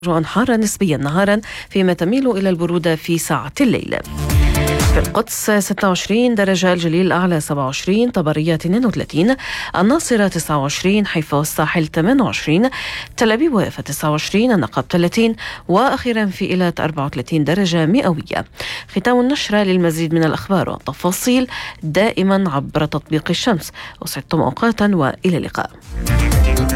حارة نسبيا نهارا فيما تميل إلى البرودة في ساعة الليل. في القدس 26 درجة، الجليل الأعلى 27، طبرية 32، الناصرة 29، حيفا والساحل 28، تل أبيب ويافا 29، النقب 30، وأخيرا في إيلات 34 درجة مئوية. ختام النشرة. للمزيد من الأخبار والتفاصيل دائما عبر تطبيق الشمس. أسعدتم أوقاتا وإلى اللقاء.